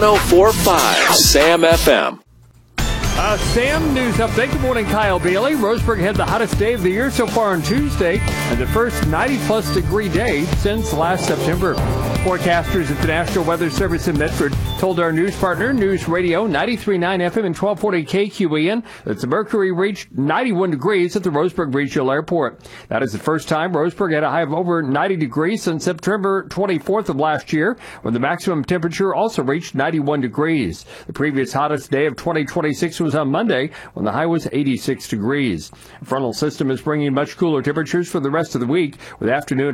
1045 Sam FM. Sam, news update. Good morning, Kyle Bailey. Roseburg had the hottest day of the year so far on Tuesday, and the first 90-plus degree day since last September. Forecasters at the National Weather Service in Medford told our news partner, News Radio 93.9 FM and 1240 KQEN, that the mercury reached 91 degrees at the Roseburg Regional Airport. That is the first time Roseburg had a high of over 90 degrees since September 24th of last year, when the maximum temperature also reached 91 degrees. The previous hottest day of 2026 was on Monday, when the high was 86 degrees. A frontal system is bringing much cooler temperatures for the rest of the week, with afternoon